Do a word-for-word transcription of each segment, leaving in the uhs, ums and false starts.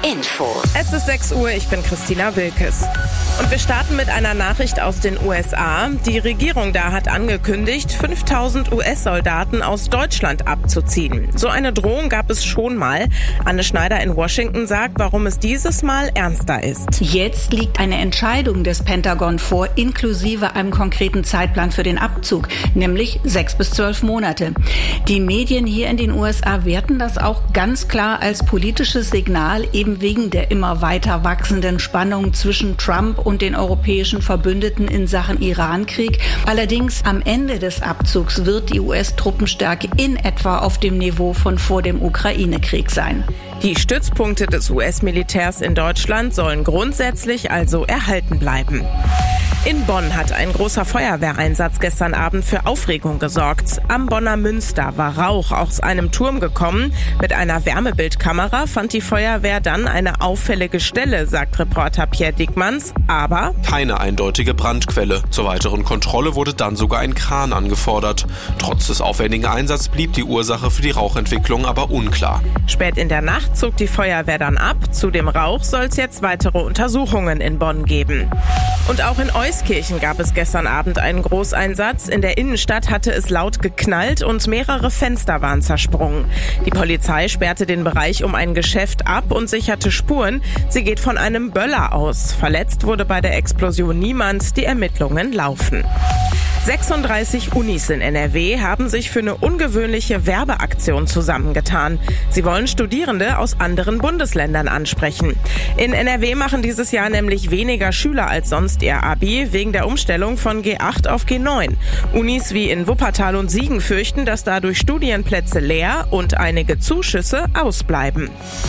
Infos. Es ist sechs Uhr, ich bin Christina Wilkes. Und wir starten mit einer Nachricht aus den U S A. Die Regierung da hat angekündigt, fünftausend U S-Soldaten aus Deutschland abzuziehen. So eine Drohung gab es schon mal. Anne Schneider in Washington sagt, warum es dieses Mal ernster ist. Jetzt liegt eine Entscheidung des Pentagon vor, inklusive einem konkreten Zeitplan für den Abzug, nämlich sechs bis zwölf Monate. Die Medien hier in den U S A werten das auch ganz klar als politisches Signal, eben wegen der immer weiter wachsenden Spannung zwischen Trump und den europäischen Verbündeten in Sachen Irankrieg. Allerdings am Ende des Abzugs wird die U S-Truppenstärke in etwa auf dem Niveau von vor dem Ukraine-Krieg sein. Die Stützpunkte des U S-Militärs in Deutschland sollen grundsätzlich also erhalten bleiben. In Bonn hat ein großer Feuerwehreinsatz gestern Abend für Aufregung gesorgt. Am Bonner Münster war Rauch aus einem Turm gekommen. Mit einer Wärmebildkamera fand die Feuerwehr dann eine auffällige Stelle, sagt Reporter Pierre Dickmanns, aber keine eindeutige Brandquelle. Zur weiteren Kontrolle wurde dann sogar ein Kran angefordert. Trotz des aufwendigen Einsatzes blieb die Ursache für die Rauchentwicklung aber unklar. Spät in der Nacht zog die Feuerwehr dann ab. Zu dem Rauch soll es jetzt weitere Untersuchungen in Bonn geben. Und auch in Euskirchen gab es gestern Abend einen Großeinsatz. In der Innenstadt hatte es laut geknallt und mehrere Fenster waren zersprungen. Die Polizei sperrte den Bereich um ein Geschäft ab und sicherte Spuren. Sie geht von einem Böller aus. Verletzt wurde bei der Explosion niemand. Die Ermittlungen laufen. sechsunddreißig Unis in N R W haben sich für eine ungewöhnliche Werbeaktion zusammengetan. Sie wollen Studierende aus anderen Bundesländern ansprechen. In N R W machen dieses Jahr nämlich weniger Schüler als sonst ihr Abi, wegen der Umstellung von G acht auf G neun. Unis wie in Wuppertal und Siegen fürchten, dass dadurch Studienplätze leer und einige Zuschüsse ausbleiben.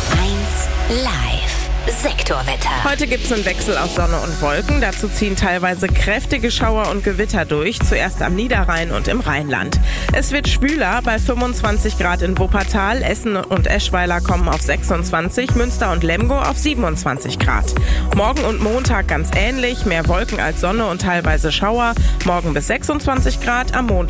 eins Live. Sektorwetter. Heute gibt es einen Wechsel aus Sonne und Wolken. Dazu ziehen teilweise kräftige Schauer und Gewitter durch, zuerst am Niederrhein und im Rheinland. Es wird schwüler bei fünfundzwanzig Grad in Wuppertal, Essen und Eschweiler kommen auf sechsundzwanzig, Münster und Lemgo auf siebenundzwanzig Grad. Morgen und Montag ganz ähnlich, mehr Wolken als Sonne und teilweise Schauer. Morgen bis sechsundzwanzig Grad, am Montag